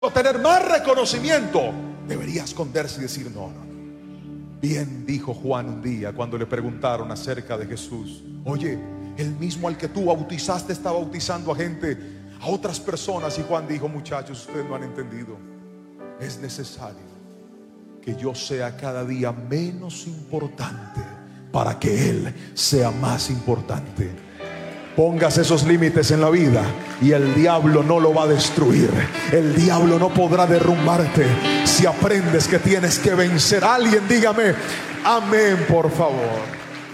tener más reconocimiento, debería esconderse y decir no, no. Bien dijo Juan un día cuando le preguntaron acerca de Jesús: oye, el mismo al que tú bautizaste está bautizando a gente, a otras personas. Y Juan dijo: muchachos, ustedes no han entendido. Es necesario que yo sea cada día menos importante para que Él sea más importante. Póngase esos límites en la vida y el diablo no lo va a destruir. El diablo no podrá derrumbarte si aprendes que tienes que vencer. Alguien dígame amén, por favor.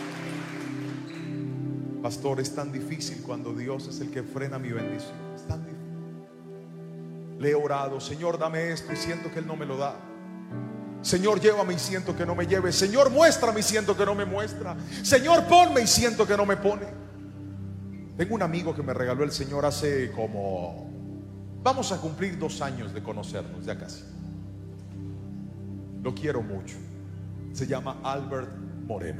Pastor, es tan difícil cuando Dios es el que frena mi bendición. Es tan difícil. Le he orado: Señor, dame esto, y siento que Él no me lo da. Señor, llévame, y siento que no me lleve. Señor, muéstrame, y siento que no me muestra. Señor, ponme, y siento que no me pone. Tengo un amigo que me regaló el Señor hace como... vamos a cumplir 2 años de conocernos, ya casi. Lo quiero mucho. Se llama Albert Moreno.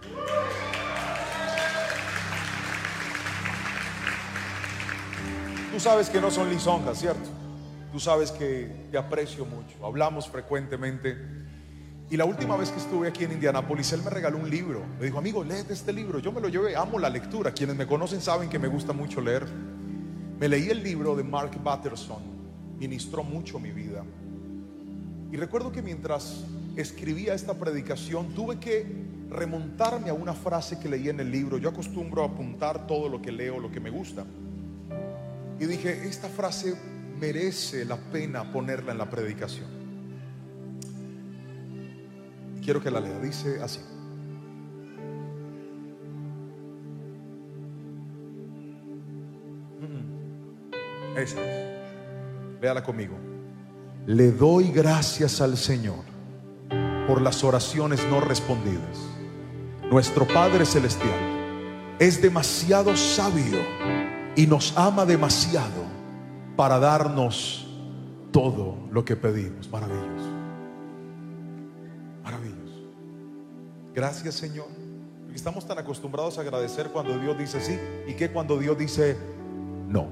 Tú sabes que no son lisonjas, ¿cierto? Tú sabes que te aprecio mucho. Hablamos frecuentemente. Y la última vez que estuve aquí en Indianápolis, él me regaló un libro. Me dijo: amigo, léete este libro. Yo me lo llevé, amo la lectura. Quienes me conocen saben que me gusta mucho leer. Me leí el libro de Mark Batterson. Ministró mucho mi vida. Y recuerdo que mientras escribía esta predicación, tuve que remontarme a una frase que leí en el libro. Yo acostumbro a apuntar todo lo que leo, lo que me gusta. Y dije: esta frase merece la pena ponerla en la predicación. Quiero que la lea. Dice así: esa es. Léala conmigo. Le doy gracias al Señor por las oraciones no respondidas. Nuestro Padre Celestial es demasiado sabio y nos ama demasiado para darnos todo lo que pedimos. Maravilloso. Maravilloso. Gracias, Señor. Porque estamos tan acostumbrados a agradecer cuando Dios dice sí, y que cuando Dios dice no.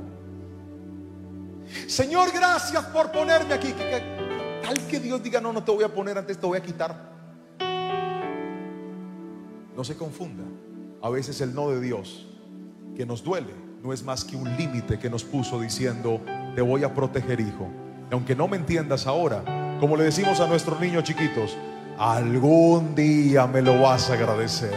Señor, gracias por ponerme aquí. Tal que Dios diga: no, no te voy a poner, antes te voy a quitar. No se confunda. A veces el no de Dios, que nos duele, no es más que un límite que nos puso diciendo: te voy a proteger, hijo. Y aunque no me entiendas ahora, como le decimos a nuestros niños chiquitos, algún día me lo vas a agradecer.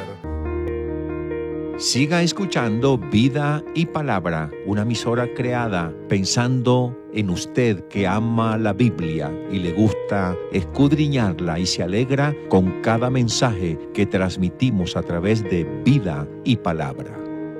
Siga escuchando Vida y Palabra, una emisora creada pensando en usted que ama la Biblia y le gusta escudriñarla y se alegra con cada mensaje que transmitimos a través de Vida y Palabra.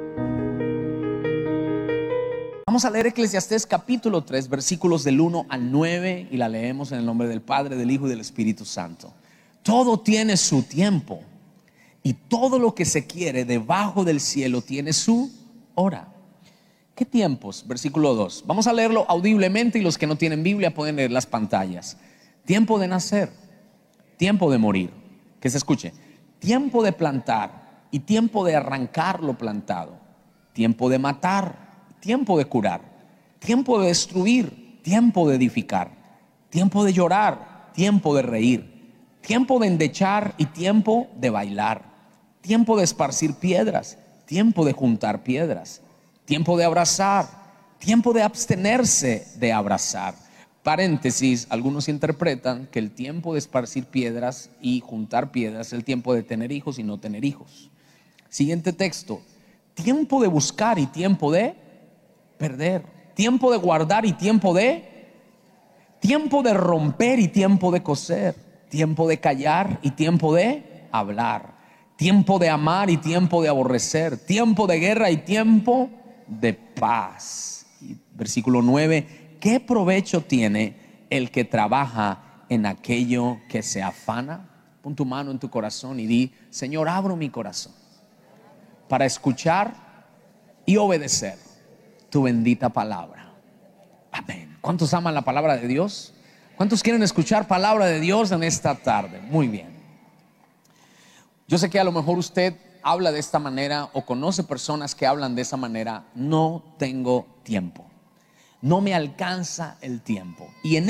Vamos a leer Eclesiastés capítulo 3, versículos del 1 al 9, y la leemos en el nombre del Padre, del Hijo y del Espíritu Santo. Todo tiene su tiempo, y todo lo que se quiere debajo del cielo tiene su hora. ¿Qué tiempos? Versículo 2. Vamos a leerlo audiblemente, y los que no tienen Biblia pueden leer las pantallas. Tiempo de nacer, tiempo de morir. Que se escuche. Tiempo de plantar y tiempo de arrancar lo plantado. Tiempo de matar, tiempo de curar. Tiempo de destruir, tiempo de edificar. Tiempo de llorar, tiempo de reír. Tiempo de endechar y tiempo de bailar. Tiempo de esparcir piedras, tiempo de juntar piedras. Tiempo de abrazar, tiempo de abstenerse de abrazar. Paréntesis, algunos interpretan que el tiempo de esparcir piedras y juntar piedras es el tiempo de tener hijos y no tener hijos. Siguiente texto: tiempo de buscar y tiempo de perder. Tiempo de guardar y tiempo de romper y tiempo de coser. Tiempo de callar y tiempo de hablar. Tiempo de amar y tiempo de aborrecer. Tiempo de guerra y tiempo de paz. Y versículo 9: ¿qué provecho tiene el que trabaja en aquello que se afana? Pon tu mano en tu corazón y di: Señor, abro mi corazón para escuchar y obedecer tu bendita palabra. Amén. ¿Cuántos aman la palabra de Dios? ¿Cuántos quieren escuchar palabra de Dios en esta tarde? Muy bien. Yo sé que a lo mejor usted habla de esta manera o conoce personas que hablan de esa manera: no tengo tiempo, no me alcanza el tiempo. Y en